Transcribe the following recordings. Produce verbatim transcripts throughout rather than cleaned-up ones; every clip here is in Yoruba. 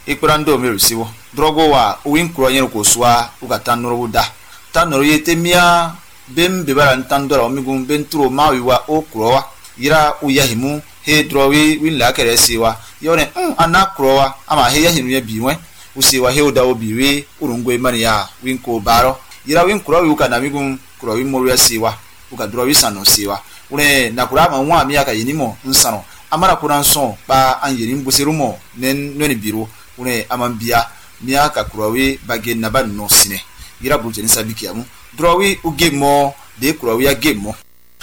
ikurando merisiwo drogo wa win kuro yen ko suwa uga tanoro da tanoro yete mia bem bebara ntandora omigun benturo mawi wa okrowa yira uyahimu he drowi win la kere siwa yone mm anakrowa ama he yahinu ya biwe usiwa he oda obiwe urungwe mani ya win ko baro yira win kuro uka na migun kuro win moru ya siwa uka drowi sano siwa une nakurama nwa mi aka yinimo nsano amara kuranso ba anyirin busirumo nen noni biro une amambia mi aka kurawi bage na ba no sine yira buje ni sabiki amu drowi ugemo de kurawi ya gemo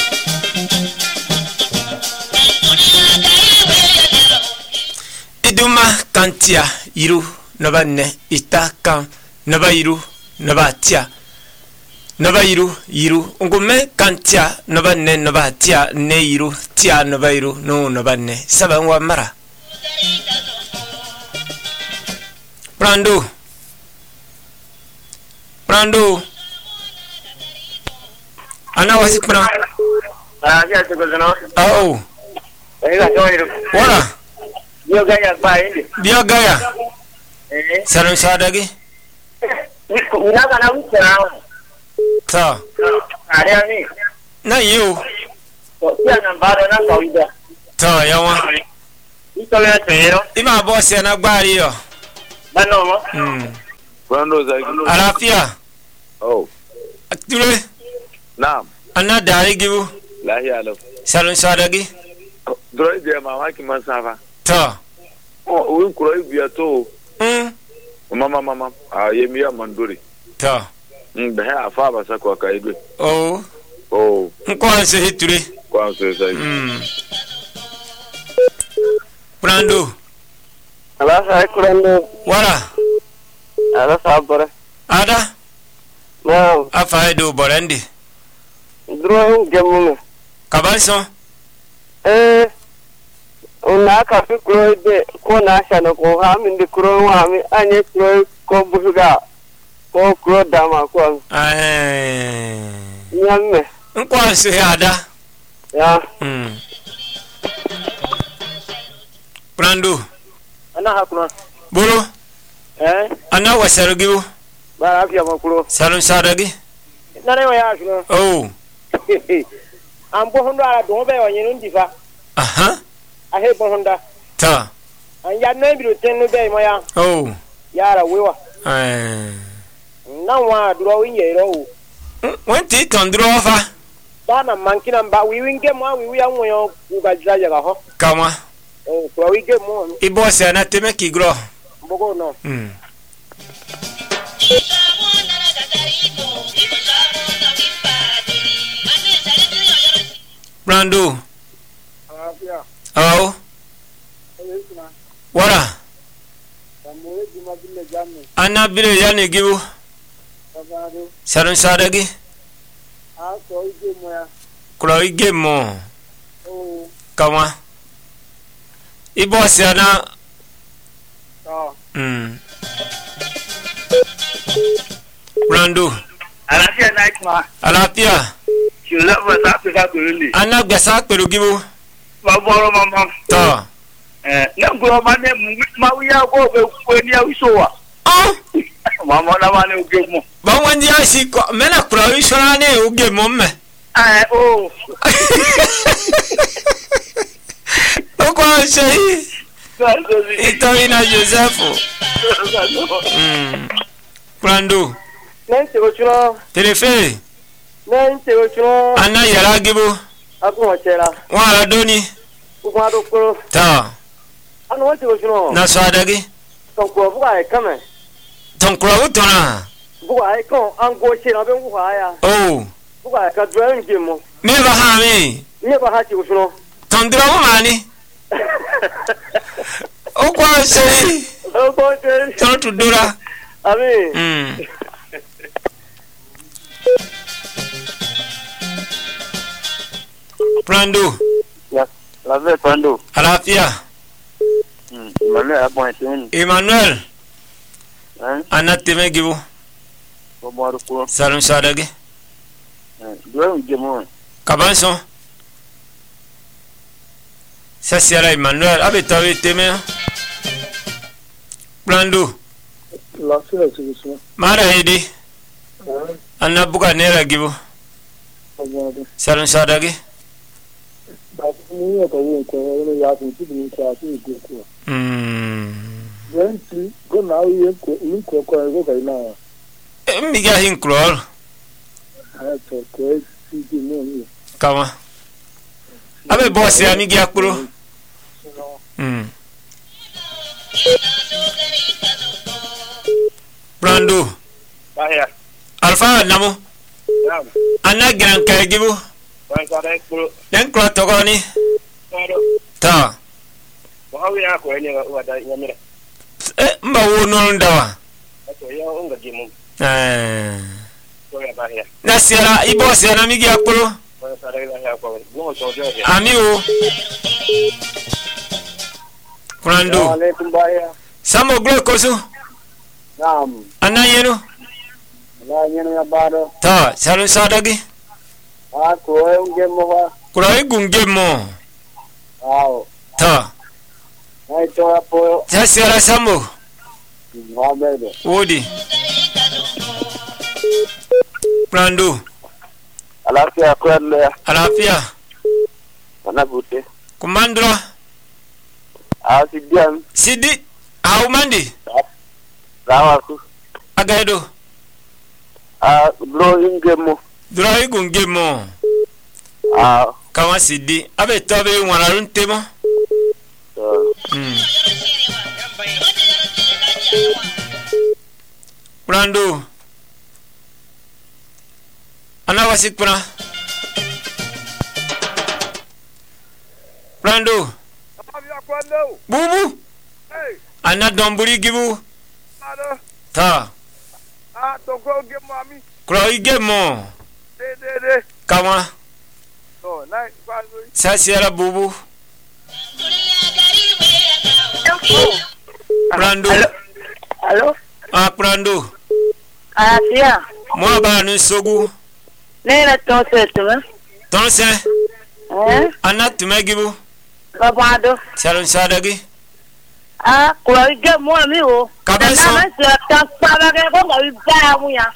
iduma kantia iru nabanne itaka nabairu nabatia nabairu iru ngume kantia nabanne nabatia ne iru tia nabairu no nabanne saban wa mara Brando Brando Ana wasik mana Ah ya tu kono Oh Eh ga joiru Wala Bio gaya ba indi Bio gaya Eh Salam sadagi Ina kana usara Ta Are ani Na you To ya nambaro na kawida Ta yawa Ito ya tero Ima boss ya na gbari yo Bano mo Hmm Brando zaki. Alafia Oh. Atule Naam. Ana dari gibu Lahi alo. Salam sadagi Dro ide mama ki masafa. Ta Oh, win kuro ibiya to. Hmm Mama mama. Ah, yemi ya mandori. Ta Mm, da ha afa ba sako ka ibe. Oh Oh, Nkwa se hitule kwa so sai. Hmm Brando Ala sa kurando Wala ala sa bore Ada No Afa do borandi Dro gemu Kabanso Eh Una ka fi kuro de ko na sha no ko ha min de kuro wa mi anye kuro ko busuga ko kuro dama ko Eh nyamme Nkwa se ada ya Hmm Brando ana hakuna Bolo eh Ana wasarugibu ba afia makuro Salam sadagi nare wa ya shino Oh ambo hondo ala do be wa nyinu ndifa Aha ahe bo honda Ta anya na biro tenu be mo ya Oh yara wewa Eh na wa duro winye ro Wenti tondro fa bana mankina mba wiwinge mo wiwi ya nwo ugajaja ga ho Kama eh ko wige mo Ibo se na teme kigro mbogo no Hmm Brando afia Oh elesna Wala tamore juma bille jamme Ana bile yani gibu tabado Salam sadagi a ko ige mo ya Kuro igemo o Kama Ibo se na ta Hmm Brando ala fia night ma Alapia shula ba sa fi ka kuruli Ana gbasa pelu gibu ba boro mama Ta eh na gro ma ne ma wi ya ko be ko ni ya wisowa Oh mama na ma ne uge mo Ba wandi asi ko mena kuro ishora ne ugemo me eh o Okwa sei Itorina Joseph Hmm Brando Nente ochuno Telefe nente ochuno Ana yara gibu akun ochera Wala doni ukun adokoro Ta anu wonte ochuno Na sadagi tonko buga e kame Tonkro utona buga e kon ango chera be buga ya Oh buga ka dro nje mo Me ba ha mi ni ba ha ti ochuno Tondro mani Okwa sei o ko te Tontu dura ami Hmm Brando ya la ve pando Alafia mm mane abon tin Emmanuel eh Ana teme gibu bo mo ko Salam sadagi eh dro nje mo Kabanso Ça c'est Emmanuel. Abe tawe teme. Brando. La fia ci sono. Mara hidi. Eh, Anna buka nera gibu. guarda. Salon sadagi. Da ni ko yin ko ne ya tin ti ni ka ti ko ko. Mm. Den ti go na yin ko yin ko ko go kai na. Mi ga hin klor. Ha to ko ti ti ni. Kama. Abe boss ya mi ga kuro. Mm. Brando. Bahaya. Alfa namu. Naam. Anna gran kay gibu. Wan sada kuro. Den kro togoni. Sado. Ta. Wa ya ko ne wa da yamira. Eh mba wo non dawa. To ya unga jimu. Eh. To ya bahaya. Na sera ibo sera mi ga kuro. Wan sada ya ko. Go so jo ya. Ami o. Brando. Alaikum bahaya. Samo glo kosu. Naam. Anna yenu. Na yenu ya bado. Ta, salon sadagi. Ah ko unge mo wa. Kura igunge mo. Ao. Ta. Ai to apo. Ja sera samo. Mohamed. Wodi. Brando. Alafia kwele. Alafia. Ana bute. Kumandra. Ah sidian. Sidi. Au mandi. Sawa ku. Agaido. Ah bro inge mo. Dura igunge mo. Ah. Kama sidi. Abe tobe wanarun temo. Mm. Brando. Ana wasik puna. Brando. Bubu. Ana domburi gibu. Ta. Ah to go get mommy. Kura ige mo. De de de. Kama. Oh, nice. Sa sera bubu. Brando. Allô? Ah, Brando. Ah, tiens. Moi, bah, nous sogu. Nera ton set, hein? Ton sen. Hein? Anna, tu m'as gibu. Babado. Salon sadagi. Ah, quoi, il y a moi, mais oh. Kabaso. Na ma se ta pa ba ke ko ga ba mu ya.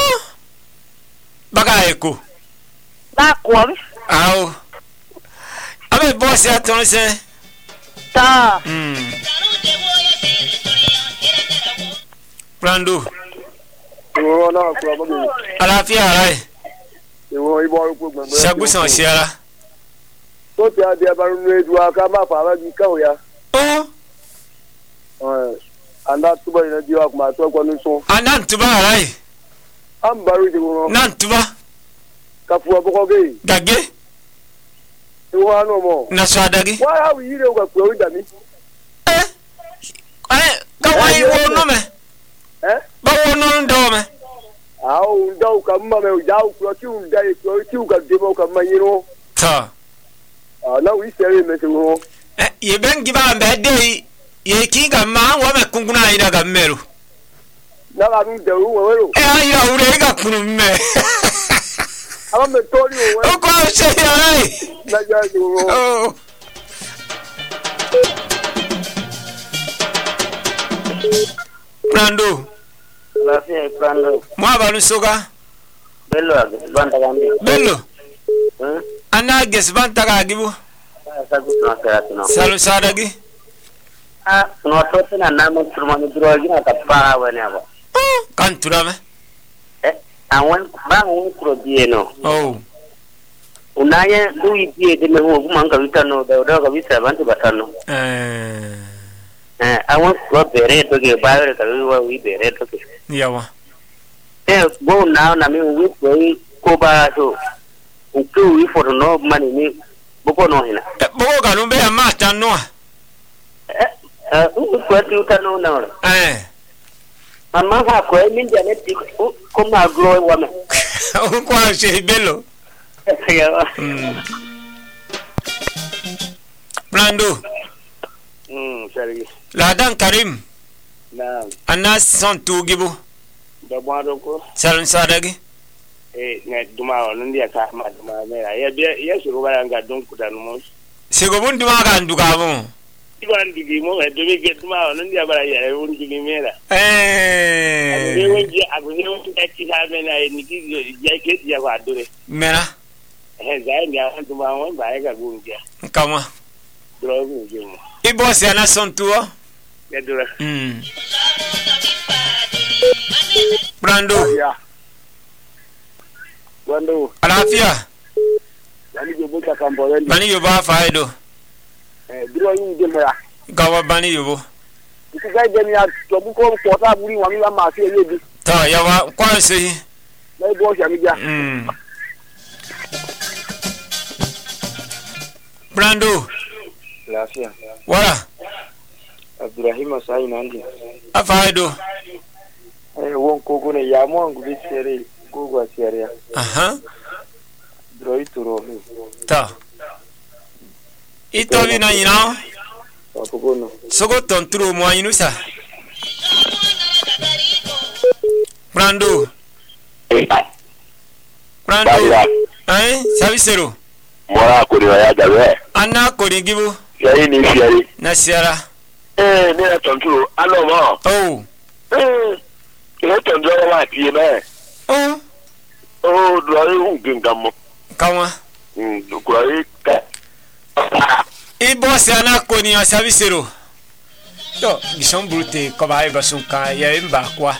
Baga eko. Ba ko mi. Ao. Abe boss ya ton sen. Ta. Hmm. Brando. Wo na ko ba ni. Alafia rai. Wo ibo ko gbon. Shagu san siara. To ti ade abaru nu edu aka ma fa ba gi ka o ya. Oh. Eh. Anda tuba ina di wa kuma to ko nu so. Anan tuba rai. Am baru di wo. Nan tuba. Ka fu aboko ge. Gage. Wo anu mo. Na sadagi. Wa ha wi re o ga ko da mi. Eh. Eh, ka wai wo no me. Eh? Ba wo no ndo me. Ah, o ndo ka ma me o ja o ko ti un dai ko ti u ga de mo ka ma yiro. Ta. Ah, na wi sere me se wo. Eh, ye ben giba mbe de ye kinga ma wa me kunguna ida ga meru. Na ba nu de wo wo. Eh, ayo ure ga kunu me. Ama me tori o wo. O ko se ya rai. Na ja di wo. Oh. Brando. La fia kwando. Moi ba soga. Bello banda gambi. Bello. Hmm? Ana ges banta ga gibu. Sa ku na sa no. Salu sadagi. Ah, no to tena na mo turma ni dro gi na ta para wa ne ba. Kan turame. Eh, awon ba mo kro die no. Oh. Unaye du yi de me ho kuma ga vitano da da ga vita bantu batano. Eh. Eh, awon ko bere to ge ba re ka wa wi bere to ke. Yawa. Eh, go na na mi wi ko ko ba so. Uku wi for no mani ni boko no hina. Bogo ga no be ma tanu. Eh, eh, u ko ti utano na. Eh. Mama ha ko min jane ti ko ma gro wa me. O ko se bello. Ya. Mm. Brando. Hmm, sari. Ladan Karim. Na, Ana son tu gibu. da bwado ko. Salon sadagi. Eh, ne duma on ndia ka ma duma me ya be ya shuru ba nga don ku da no. Sego bun duma ga nduga mo. Iban digi mo e do get ma on ndi abara ya e won digi mera. Eh. E won ji agu ne won ta ti ha me na e ni ki ya ke ya wa dore. Mera. Eh za ni a won ma won ba e ga gun dia. Kama. Dro gun je mo. I boss ya na son tuo. Ya dora. Mm. Brando. Ya. Brando. Alafia. Yani je buka kambo yendi. Bani yoba faido. Eh dro yin je mo ya. Gawa bani yobo. Isi ga je mi a to bu ko ko ta buri wa mi la ma se ye bi. Ta yawa kwa se. Na bo sha mi ja. Mm. Brando. Lafiya. Wala. Abdurrahim Asai nandi. Afaido. Eh won kogo ne ya mo ngubi sere kogo asiaria. Aha. Droi turo. Ta. Ito vi na ina. Kogo no. Sogo tonturo mo inusa. Brando. Brando. Eh, sabisero. Mora ko riwa ya dawe. Anna ko ni gibu. Yayi ni fiari. Na siara. Eh, ni na tontu. Alo mo. Oh. Eh. Ni tontu wa ti me. Oh. Oh, droi hu gingamo. Kawa. Mm, ko ai ka. I boss ana ko ni sabisero. To, gison brute ko ba ba sun ka ya imba kwa.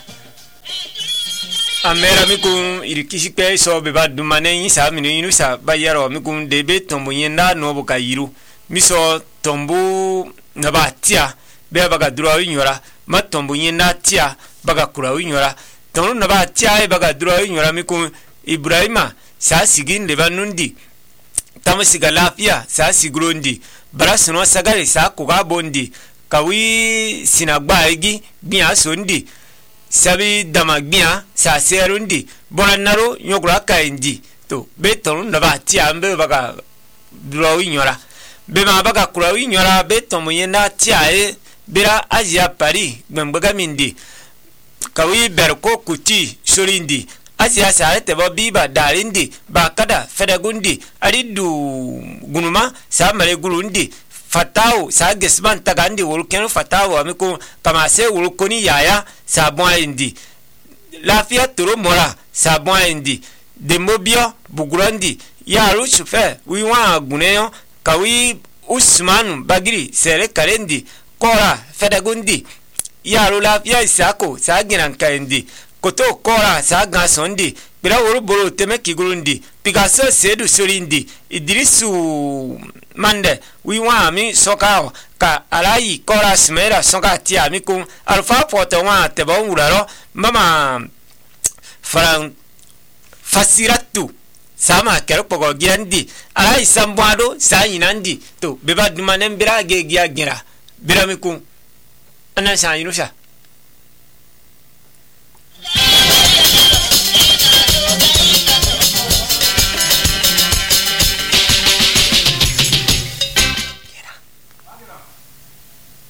Amera mi kun irikishi pe so be ba dumane yin sa mi ni sa ba yaro mi kun de be tombo yenda no bo ka yiru mi so tombo na ba tia be ba ga duro yinyora ma tombo yenda tia ba ga kura yinyora tombo na ba tia e ba ga duro yinyora mi kun Ibrahima sa sigin de ba nundi tamo siga lafia sa sigrondi barasuno sagare sa ko ga bondi kawi sinagba igi biya sondi sabi damagbia sa serundi bonanaro nyogura kaindi to beton na ba ti ambe baga drawi nyora be ma baga kurawi nyora beton muyenda ti ae bera asia Paris gbembaga mindi kawi berko kuti sorindi asia sa te bo biba darindi bakada fedagundi aridu gunuma sa mare gurundi fatao sa gesman tagandi wulkenu fatao amiko kama se wulkoni yaya sa bon indi lafia toro mora sa bon indi demobio bugurandi ya ruchufe wiwa guneyo kawi usman bagiri sere karendi kora fedagundi ya ru lafia isako sa ginan kaendi koto kora sa gasondi bira wuru boro teme kigurundi pigaso sedu surindi idrisu mande wiwa mi sokao ka alayi kora smera soka ti ami kun alfa poto wa te bon wuraro mama faran fasiratu sama kero pogo giandi alayi sambwado sa yinandi to beba dumanen bira ge giya gira bira mi kun ana sa yinusha